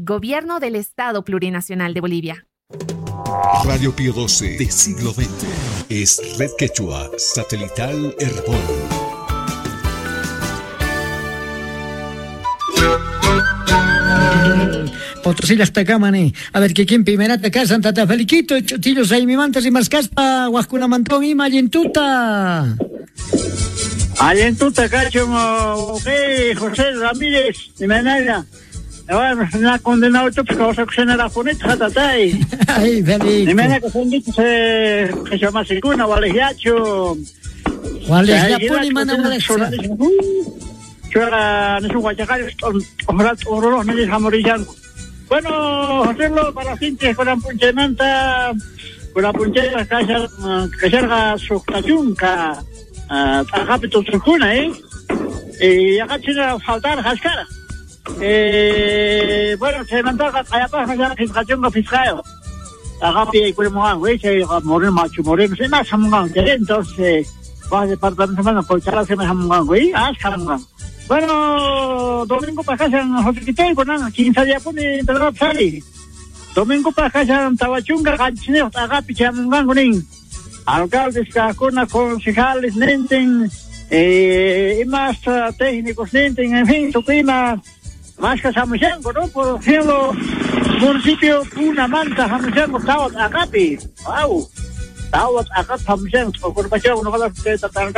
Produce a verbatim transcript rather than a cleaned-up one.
Gobierno del Estado Plurinacional de Bolivia. Radio Pío doce de siglo veinte es Red Quechua Satelital Herbol. Potosí las tacamane. A ver, que quien primera te casan, tata feliquito, chotillos ahí mi mantas y más caspa, huascuna mantón y mayentuta. Mayentuta, cacho, okay, José Ramírez, y Menaira. Bueno, una condenado esto, pues vamos a cocinar la foneta, tatay. Ay, feliz. Y Menaira, que son dichos, eh, que se llama Sicuna, Valegiacho. Valegiacho, y mana Valegiacho. Chora, no es un guachacario, ojalá, ojalá, no es jamorillan. Bueno, hacerlo para gente con la punchemanta, con la punchera que salga su cachunca, a rápido su cuna, ¿eh? Y acá tiene que faltar jascara. Eh, bueno, se mandaga allá para allá que cachunga fiscal. Acá pide que le muevan, güey, se morir macho, morir, se me hace un gang, entonces, va a departamento semana, por charla se me hace un gang, güey, ah, es bueno, domingo para casa en Hospital, pues nada, quince días pone entrar sali. Domingo para casa en Tabachunga, Ganchineo, Tagapi, Chamungangunin. Alcaldes, Cacona, concejales, Nenten, eh, y más uh, técnicos, Nenten, en fin, tu clima, más que Samuchango, ¿no? Por ejemplo, municipio Puna Manta, Samuchango, Tawat, Agapi. Wow. Tawat, Agapi, Samuchango, por Pacho, no va a ser